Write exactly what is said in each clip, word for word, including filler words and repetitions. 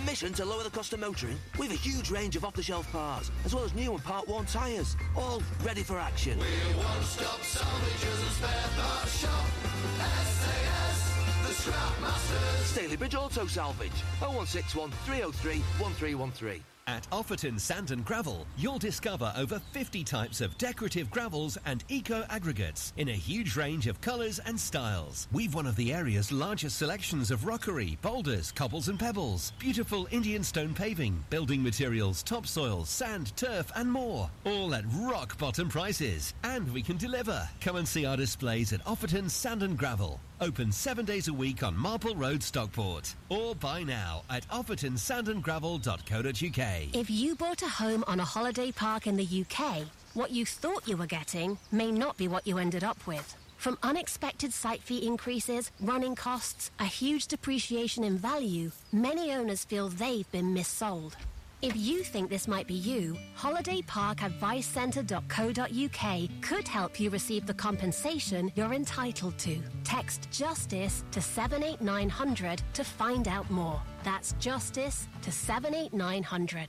mission to lower the cost of motoring, we've a huge range of off-the-shelf parts, as well as new and part-worn tyres, all ready for action. We're one-stop salvagers and spare parts shop. S A S, the Scrap Masters. Stalybridge Auto Salvage, oh one six one, three oh three, one three one three. At Offerton Sand and Gravel, you'll discover over fifty types of decorative gravels and eco-aggregates in a huge range of colours and styles. We've one of the area's largest selections of rockery, boulders, cobbles and pebbles, beautiful Indian stone paving, building materials, topsoil, sand, turf and more. All at rock-bottom prices. And we can deliver. Come and see our displays at Offerton Sand and Gravel. Open seven days a week on Marple Road, Stockport. Or buy now at offerton sand and gravel dot co dot uk. If you bought a home on a holiday park in the U K, what you thought you were getting may not be what you ended up with. From unexpected site fee increases, running costs, a huge depreciation in value, many owners feel they've been missold. If you think this might be you, holiday park advice centre dot co dot uk could help you receive the compensation you're entitled to. Text JUSTICE to seven eight nine hundred to find out more. That's JUSTICE to seven eight nine hundred.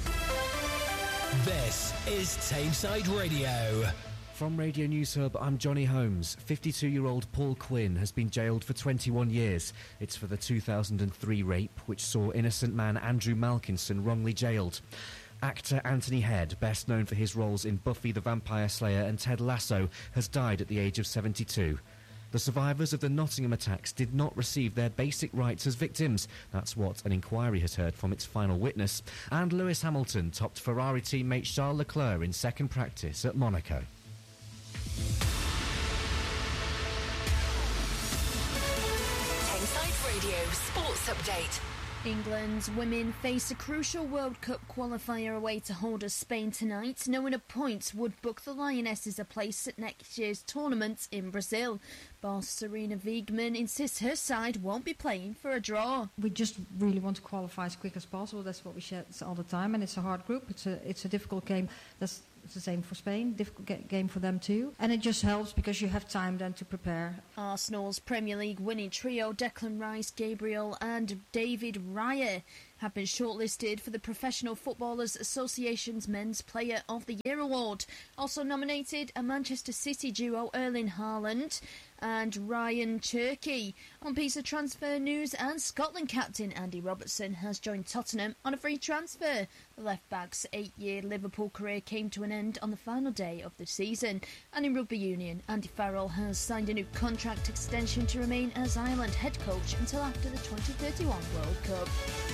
This is Tameside Radio. From Radio News Hub, I'm Johnny Holmes. fifty-two-year-old Paul Quinn has been jailed for twenty-one years. It's for the two thousand three rape, which saw innocent man Andrew Malkinson wrongly jailed. Actor Anthony Head, best known for his roles in Buffy the Vampire Slayer and Ted Lasso, has died at the age of seventy-two. The survivors of the Nottingham attacks did not receive their basic rights as victims. That's what an inquiry has heard from its final witness. And Lewis Hamilton topped Ferrari teammate Charles Leclerc in second practice at Monaco. Tameside Radio Sports Update. England's women face a crucial World Cup qualifier away to hold us Spain tonight, knowing a point would book the Lionesses a place at next year's tournament in Brazil. Boss Serena Wiegmann insists her side won't be playing for a draw. We just really want to qualify as quick as possible. That's what we say all the time, and it's a hard group. It's a it's a difficult game. That's it's the same for Spain, difficult ga- game for them too. And it just helps because you have time then to prepare. Arsenal's Premier League winning trio Declan Rice, Gabriel and David Raya have been shortlisted for the Professional Footballers Association's Men's Player of the Year award. Also nominated are Manchester City duo Erling Haaland and Ryan Cherky. On piece of transfer news, and Scotland captain Andy Robertson has joined Tottenham on a free transfer. The left-back's eight-year Liverpool career came to an end on the final day of the season. And in rugby union, Andy Farrell has signed a new contract extension to remain as Ireland head coach until after the twenty thirty-one World Cup.